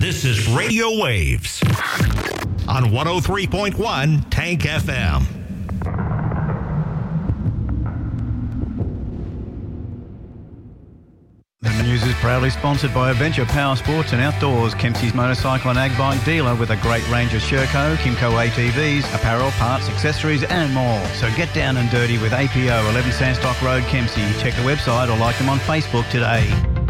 This is Radio Waves on 103.1 Tank FM. The news is proudly sponsored by Adventure Power Sports and Outdoors, Kempsey's motorcycle and ag bike dealer with a great range of Sherco, Kimco ATVs, apparel, parts, accessories and more. So get down and dirty with APO, 11 Sandstock Road, Kempsey. Check the website or like them on Facebook today.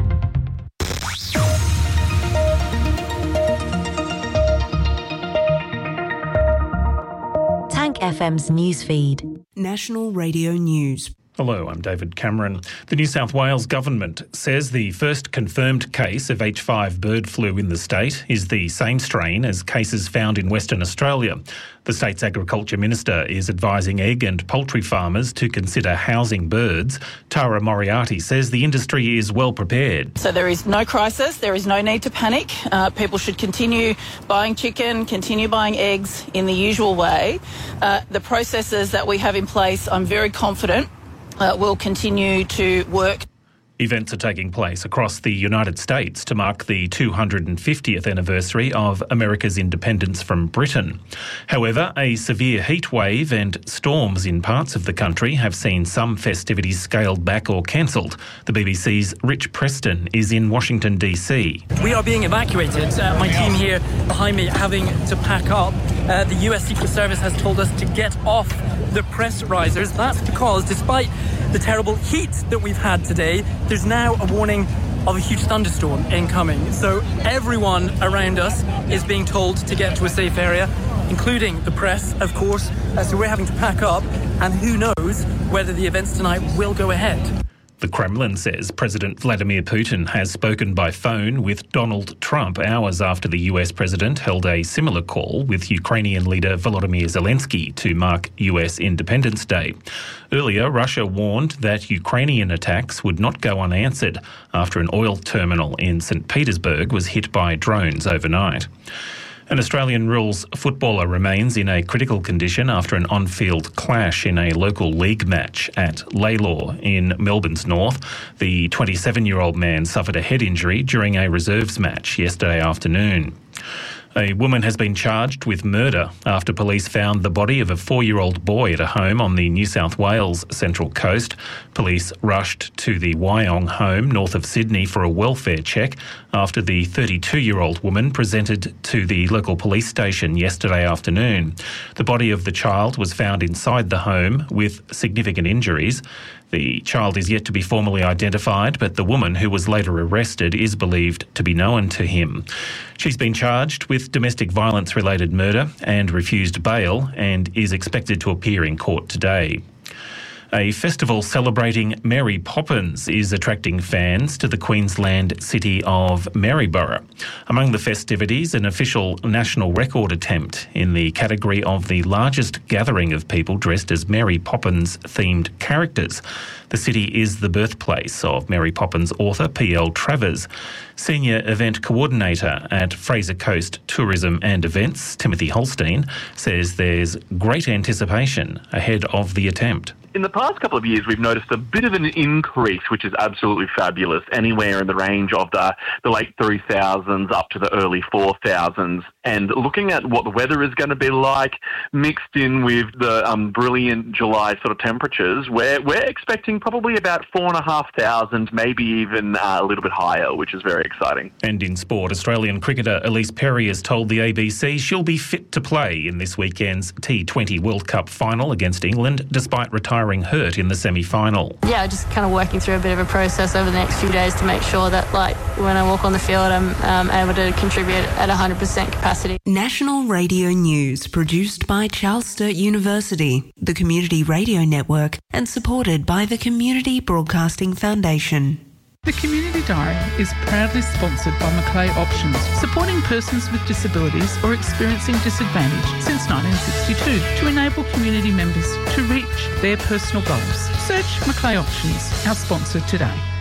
Tank FM's newsfeed. National Radio News. Hello, I'm David Cameron. The New South Wales government says the first confirmed case of H5 bird flu in the state is the same strain as cases found in Western Australia. The state's Agriculture Minister is advising egg and poultry farmers to consider housing birds. Tara Moriarty says the industry is well prepared. So there is no crisis, there is no need to panic. People should continue buying chicken, continue buying eggs in the usual way. The processes that we have in place, I'm very confident, will continue to work. Events are taking place across the United States to mark the 250th anniversary of America's independence from Britain. However, a severe heat wave and storms in parts of the country have seen some festivities scaled back or cancelled. The BBC's Rich Preston is in Washington, D.C. We are being evacuated. My team here behind me having to pack up. The US Secret Service has told us to get off the press risers. That's because despite the terrible heat that we've had today, there's now a warning of a huge thunderstorm incoming. So everyone around us is being told to get to a safe area, including the press, of course. So we're having to pack up, and who knows whether the events tonight will go ahead. The Kremlin says President Vladimir Putin has spoken by phone with Donald Trump hours after the US president held a similar call with Ukrainian leader Volodymyr Zelensky to mark US Independence Day. Earlier, Russia warned that Ukrainian attacks would not go unanswered after an oil terminal in St. Petersburg was hit by drones overnight. An Australian rules footballer remains in a critical condition after an on-field clash in a local league match at Laylaw in Melbourne's north. The 27-year-old man suffered a head injury during a reserves match yesterday afternoon. A woman has been charged with murder after police found the body of a 4-year-old boy at a home on the New South Wales Central Coast. Police rushed to the Wyong home north of Sydney for a welfare check after the 32-year-old woman presented to the local police station yesterday afternoon. The body of the child was found inside the home with significant injuries. The child is yet to be formally identified, but the woman who was later arrested is believed to be known to him. She's been charged with domestic violence-related murder and refused bail and is expected to appear in court today. A festival celebrating Mary Poppins is attracting fans to the Queensland city of Maryborough. Among the festivities, an official national record attempt in the category of the largest gathering of people dressed as Mary Poppins-themed characters. The city is the birthplace of Mary Poppins author P.L. Travers. Senior Event Coordinator at Fraser Coast Tourism and Events, Timothy Holstein, says there's great anticipation ahead of the attempt. In the past couple of years, we've noticed a bit of an increase, which is absolutely fabulous, anywhere in the range of the late 3000s up to the early 4000s. And looking at what the weather is going to be like, mixed in with the brilliant July sort of temperatures, we're expecting probably about 4,500, maybe even a little bit higher, which is very exciting. And in sport, Australian cricketer Elise Perry has told the ABC she'll be fit to play in this weekend's T20 World Cup final against England, despite retiring hurt in the semi-final. Yeah, just kind of working through a bit of a process over the next few days to make sure that, when I walk on the field, I'm able to contribute at 100% capacity. National Radio News, produced by Charles Sturt University, the Community Radio Network, and supported by the Community Broadcasting Foundation. The Community Diary is proudly sponsored by Macleay Options, supporting persons with disabilities or experiencing disadvantage since 1962 to enable community members to reach their personal goals. Search Macleay Options, our sponsor today.